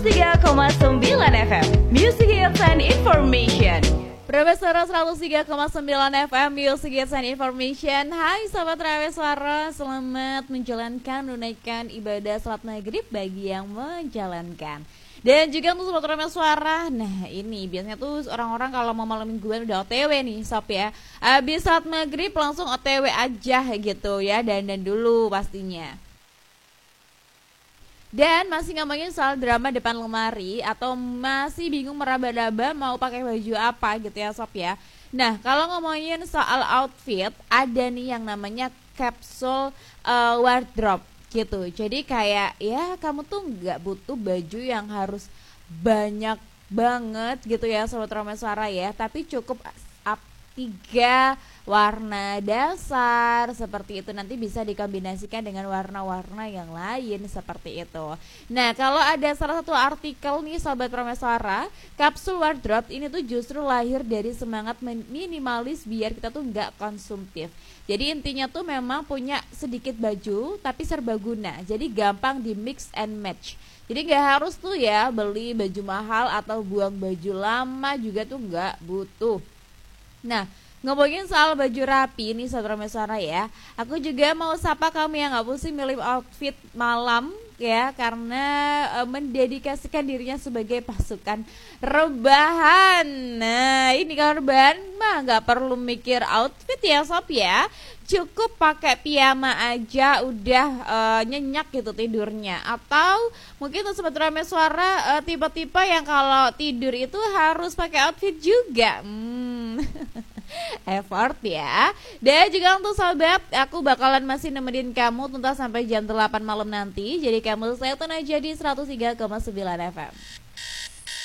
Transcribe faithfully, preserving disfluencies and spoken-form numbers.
tiga koma sembilan F M Music Hits and Information. Profesor seratus tiga koma sembilan F M Music Hits and Information. Hai Sobat Raweswara, selamat menjalankan menunaikan ibadah salat maghrib bagi yang menjalankan. Dan juga untuk Sobat Raweswara, nah ini biasanya tuh orang-orang kalau mau malam mingguan udah O T W nih Sob ya. Habis salat maghrib langsung O T W aja gitu ya, dandan dulu pastinya. Dan masih ngomongin soal drama depan lemari atau masih bingung meraba-raba mau pakai baju apa gitu ya Sob ya. Nah kalau ngomongin soal outfit, ada nih yang namanya capsule uh, wardrobe gitu. Jadi kayak ya kamu tuh nggak butuh baju yang harus banyak banget gitu ya Sobat Raweswara ya, tapi cukup up tiga warna dasar seperti itu, nanti bisa dikombinasikan dengan warna-warna yang lain seperti itu. Nah kalau ada salah satu artikel nih Sobat Raweswara, kapsul wardrobe ini tuh justru lahir dari semangat minimalis biar kita tuh nggak konsumtif. Jadi intinya tuh memang punya sedikit baju tapi serbaguna, jadi gampang di mix and match. Jadi nggak harus tuh ya beli baju mahal atau buang baju lama juga tuh nggak butuh. Nah ngomongin soal baju rapi nih Sobat Raweswara ya, aku juga mau sapa kamu yang gak pusing milih outfit malam ya, karena e, mendedikasikan dirinya sebagai pasukan rebahan. Nah ini kalau rebahan mah gak perlu mikir outfit ya Sob ya, cukup pakai piyama aja udah e, nyenyak gitu tidurnya. Atau mungkin untuk Sobat Raweswara e, tipe-tipe yang kalau tidur itu harus pakai outfit juga. Hmm effort ya. Dan juga untuk sahabat, aku bakalan masih nemenin kamu tuntas sampai jam delapan malam nanti. Jadi kamu stay tune aja di seratus tiga koma sembilan F M.